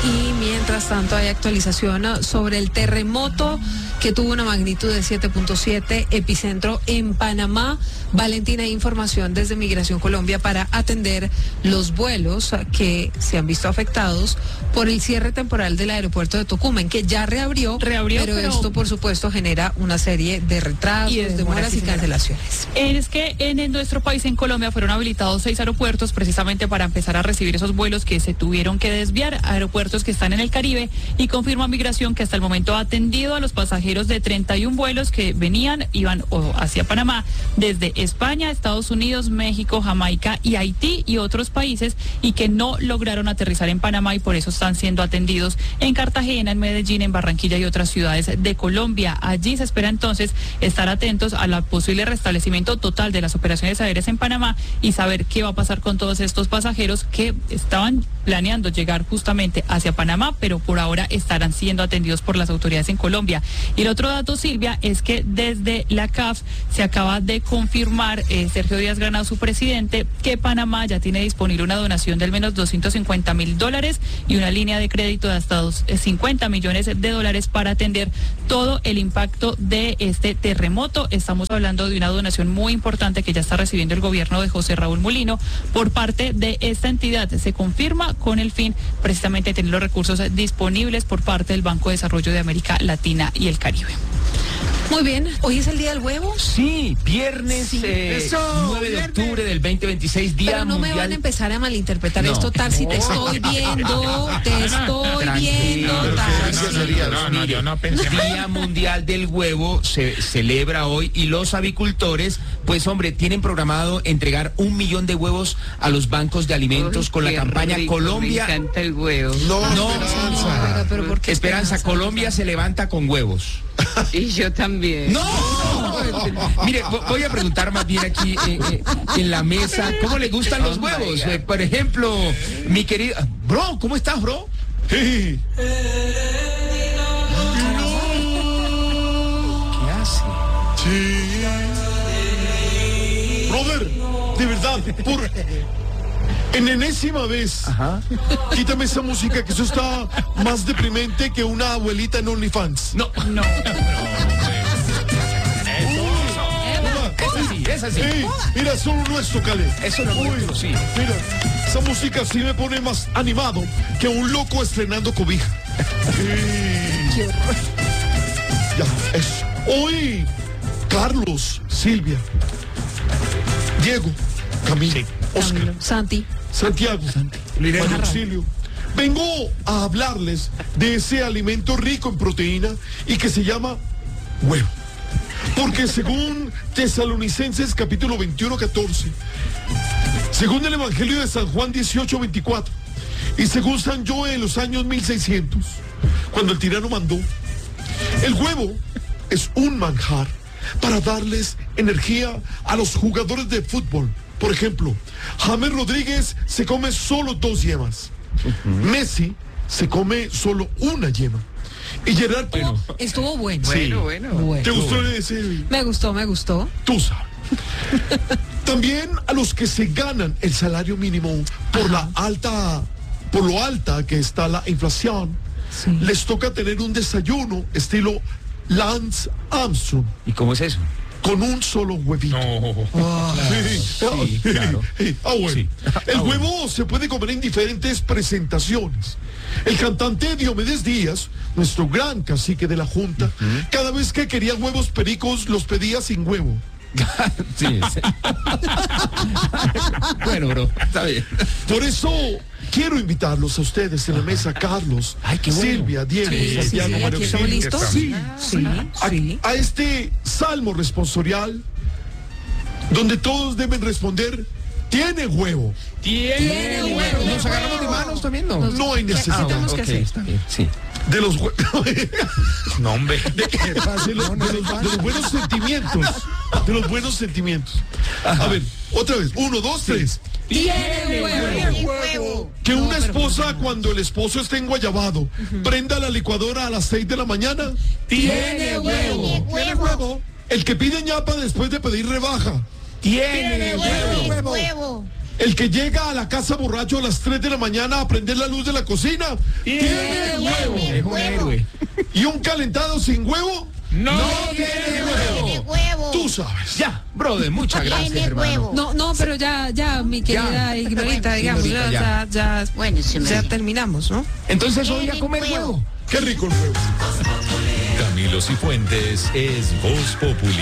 Y mientras tanto hay actualización sobre el terremoto que tuvo una magnitud de 7.7, epicentro en Panamá. Valentina, información desde Migración Colombia para atender los vuelos que se han visto afectados por el cierre temporal del aeropuerto de Tocumen, que ya reabrió, pero esto por supuesto genera una serie de retrasos, demoras y cancelaciones. Es que en nuestro país, en Colombia, fueron habilitados 6 aeropuertos precisamente para empezar a recibir esos vuelos que se tuvieron que desviar, aeropuertos que están en el Caribe, y confirma Migración que hasta el momento ha atendido a los pasajeros de 31 vuelos que iban hacia Panamá desde España, Estados Unidos, México, Jamaica y Haití y otros países, y que no lograron aterrizar en Panamá y por eso están siendo atendidos en Cartagena, en Medellín, en Barranquilla y otras ciudades de Colombia. Allí se espera entonces estar atentos a la posible restablecimiento total de las operaciones aéreas en Panamá y saber qué va a pasar con todos estos pasajeros que estaban planeando llegar justamente hacia Panamá, pero por ahora estarán siendo atendidos por las autoridades en Colombia. Y el otro dato, Silvia, es que desde la CAF se acaba de confirmar, Sergio Díaz Granados, su presidente, que Panamá ya tiene disponible una donación de al menos $250.000 y una línea de crédito de hasta $50 millones para atender todo el impacto de este terremoto. Estamos hablando de una donación muy importante que ya está recibiendo el gobierno de José Raúl Mulino por parte de esta entidad. Se confirma con el fin precisamente de tener los recursos disponibles por parte del Banco de Desarrollo de América Latina y el Caribe. Muy bien, ¿hoy es el Día del Huevo? Sí, viernes 9 de octubre del 2026, Día Pero no Mundial. me van a empezar a malinterpretar esto, tal, si te estoy viendo, Día Mundial del Huevo se celebra hoy y los avicultores, pues hombre, tienen programado entregar 1 millón de huevos a los bancos de alimentos con la campaña rico, Colombia. Me encanta el huevo. No, pero ¿por qué Esperanza, Colombia se levanta con huevos. Y yo también. ¡No! Mire, voy a preguntar más bien aquí en la mesa, ¿cómo le gustan los huevos? Por ejemplo, mi querido... Bro, ¿cómo estás, bro? Sí. ¿Qué hace? Sí. Brother, de verdad, por en enésima vez, quítame esa música, que eso está más deprimente que una abuelita en OnlyFans. No. Es así. Hey, mira, solo nuestro, Cale. Eso no es sí. Mira, esa música sí me pone más animado que un loco estrenando cobija. Qué horror. Ya, eso. Hoy, Carlos, Silvia, Diego, Camilo, Oscar, Santi, Santiago, María Auxilio. Vengo a hablarles de ese alimento rico en proteína y que se llama huevo. Porque según Tesalonicenses capítulo 21:14, según el Evangelio de San Juan 18:24 y según San Joe en los años 1600, cuando el tirano mandó, el huevo es un manjar para darles energía a los jugadores de fútbol. Por ejemplo, James Rodríguez se come solo 2 yemas. Messi se come solo 1 yema. Y Gerard, estuvo bueno. Sí. Bueno. ¿Te gustó ese? Me gustó. Tú sabes. También a los que se ganan el salario mínimo por lo alta que está la inflación, les toca tener un desayuno estilo Lance Armstrong. ¿Y cómo es eso? Con un solo huevito. Sí, claro. Bueno. Sí. El huevo se puede comer en diferentes presentaciones. El cantante Diomedes Díaz, nuestro gran cacique de la Junta, cada vez que quería huevos pericos, los pedía sin huevo. Sí. Bueno, bro, está bien. Por eso quiero invitarlos a ustedes en la mesa, Carlos, Qué bueno. Silvia, Diego, Santiago, María ¿Aquí estamos Auxilio. listos? Sí. A este salmo responsorial, donde todos deben responder, tiene huevo. Tiene huevo. ¿Nos agarramos de manos también? No hay necesidad. tenemos que hacer. Está bien, sí. De los huevos. No, hombre. De los buenos sentimientos. De los buenos sentimientos. A ver, otra vez. 1, 2, 3. Tiene huevo. Que una esposa, cuando el esposo esté enguayabado, prenda la licuadora a las 6 de la mañana. Tiene huevo. El que pide ñapa después de pedir rebaja. Tiene huevo. El que llega a la casa borracho a las 3 de la mañana a prender la luz de la cocina tiene huevo. Es un héroe. Y un calentado sin huevo No tiene huevo. tú sabes. Ya, brother, muchas gracias, hermano. No, pero ya, mi querida Ignorita, digamos, Ignorita, ya Buenísimo. terminamos, ¿no? Entonces hoy a comer huevo. Qué rico el huevo. Camilo Cifuentes es Voz Populi.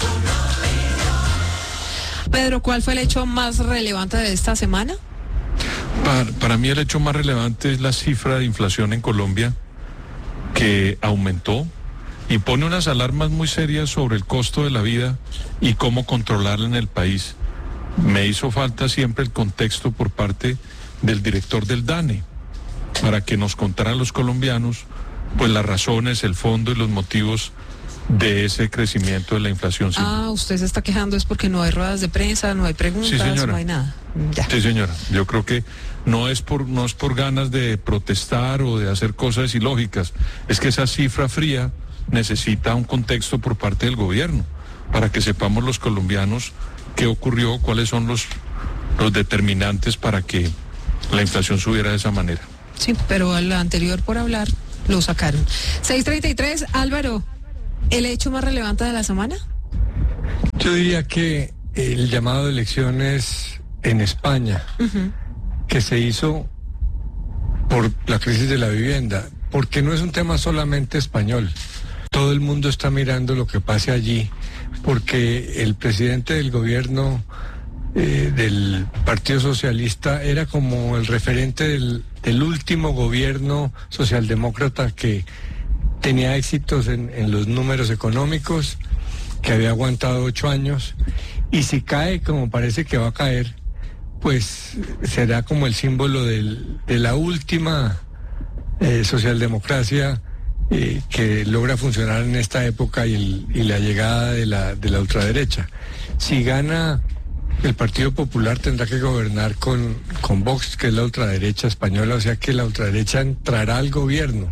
Pedro, ¿cuál fue el hecho más relevante de esta semana? Para mí el hecho más relevante es la cifra de inflación en Colombia, que aumentó y pone unas alarmas muy serias sobre el costo de la vida y cómo controlarla en el país. Me hizo falta siempre el contexto por parte del director del DANE, para que nos contara a los colombianos pues las razones, el fondo y los motivos de ese crecimiento de la inflación. Usted se está quejando es porque no hay ruedas de prensa, no hay preguntas, Sí, señora. no hay nada. Ya. Sí, señora. Yo creo que no es por ganas de protestar o de hacer cosas ilógicas. Es que esa cifra fría necesita un contexto por parte del gobierno para que sepamos los colombianos qué ocurrió, cuáles son los determinantes para que la inflación subiera de esa manera. Sí, pero al anterior por hablar lo sacaron. 6:33, Álvaro, ¿el hecho más relevante de la semana? Yo diría que el llamado de elecciones en España, que se hizo por la crisis de la vivienda, porque no es un tema solamente español. Todo el mundo está mirando lo que pase allí, porque el presidente del gobierno del Partido Socialista era como el referente del último gobierno socialdemócrata que tenía éxitos en los números económicos, que había aguantado 8 años, y si cae como parece que va a caer, pues será como el símbolo de la última socialdemocracia que logra funcionar en esta época y la llegada de la ultraderecha. Si gana el Partido Popular, tendrá que gobernar con Vox, que es la ultraderecha española, o sea que la ultraderecha entrará al gobierno.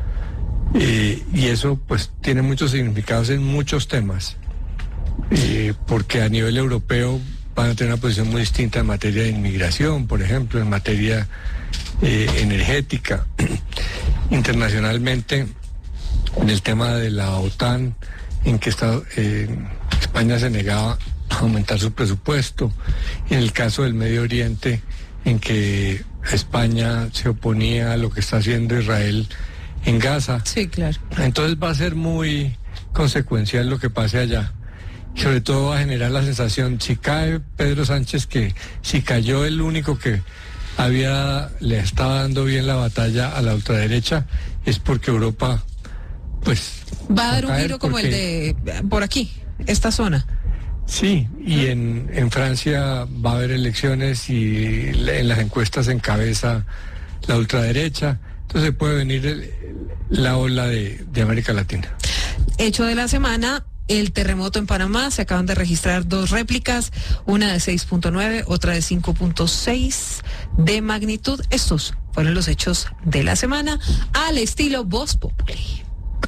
Y eso pues tiene muchos significados en muchos temas, porque a nivel europeo van a tener una posición muy distinta en materia de inmigración, por ejemplo, en materia energética. Internacionalmente, en el tema de la OTAN, en que España se negaba a aumentar su presupuesto, y en el caso del Medio Oriente, en que España se oponía a lo que está haciendo Israel en Gaza. Sí, claro. Entonces va a ser muy consecuencial lo que pase allá. Y sobre todo va a generar la sensación, si cae Pedro Sánchez, que si cayó el único que le estaba dando bien la batalla a la ultraderecha, es porque Europa pues va a dar un giro como el de por aquí, esta zona. Sí, y en Francia va a haber elecciones y en las encuestas encabeza la ultraderecha. Entonces puede venir la ola de América Latina. Hecho de la semana, el terremoto en Panamá. Se acaban de registrar 2 réplicas, una de 6.9, otra de 5.6 de magnitud. Estos fueron los hechos de la semana al estilo Voz Populi.